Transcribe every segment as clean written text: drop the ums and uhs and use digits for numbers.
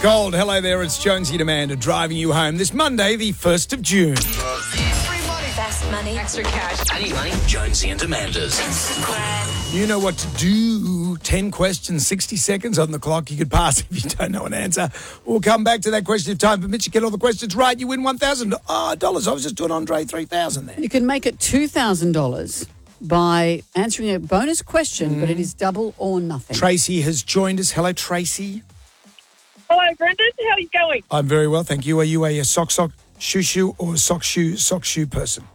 Gold. Hello there, it's Jonesy and Amanda driving you home this Monday, the 1st of June. Free money. Fast money. Extra cash. I need money. Jonesy and Amanda's. You know what to do. 10 questions, 60 seconds on the clock. You could pass if you don't know an answer. We'll come back to that question if time permits. You get all the questions right, you win $1,000. I was just doing Andre 3,000 there. You can make it $2,000 by answering a bonus question, but it is double or nothing. Tracy has joined us. Hello, Tracy. Hello, Brendan. How are you going? I'm very well, thank you. Are you a sock, shoe, or sock, shoe person?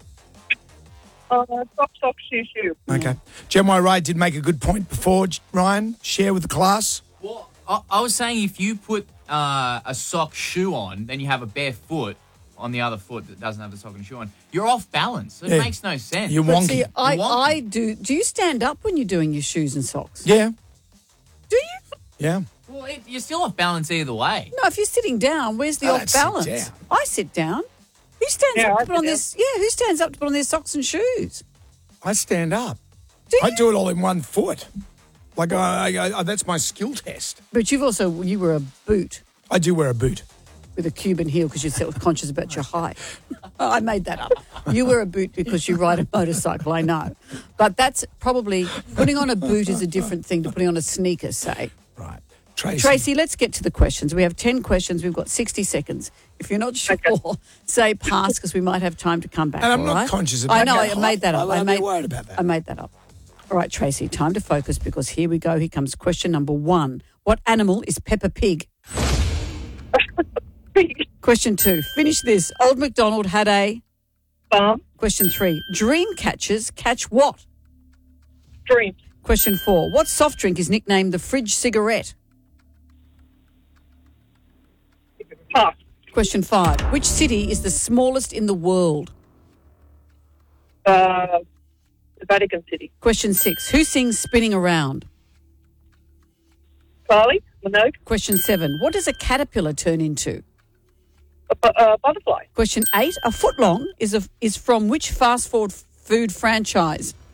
Sock, shoe. Okay. Jen Wright did make a good point before. Ryan, share with the class. Well, I was saying if you put a sock shoe on, then you have a bare foot on the other foot that doesn't have the sock and shoe on, you're off balance. It makes no sense. You're wonky. See, I do. Do you stand up when you're doing your shoes and socks? Yeah. Do you? Yeah. Well, you're still off balance either way. No, if you're sitting down, where's the I off don't sit balance? down. I sit down. Who stands up to put on this? Yeah, who stands up to put on their socks and shoes? I stand up. Do I you? do it all in one foot. Like, that's my skill test. But you were a boot I do wear a boot. with a Cuban heel because you're self-conscious about your height. I made that up. You wear a boot because you ride a motorcycle, I know. But that's probably, putting on a boot is a different thing to putting on a sneaker, say. Right. Tracy, let's get to the questions. We have 10 questions. We've got 60 seconds. If you're not sure, say pass because we might have time to come back. And I'm all not right? conscious of I that. know, I made that up. I'm not worried about that. I made that up. All right, Tracy, time to focus because here we go. Here comes question number 1. What animal is Peppa Pig? Question 2. Finish this. Old MacDonald had a... Farm. Question 3. Dream catchers catch what? Dreams. Question 4. What soft drink is nicknamed the fridge cigarette? Pass. Question 5. Which city is the smallest in the world? The Vatican City. Question 6. Who sings Spinning Around? Charlie. Minogue. Question 7. What does a caterpillar turn into? Butterfly. Question 8. A footlong is from which fast food franchise?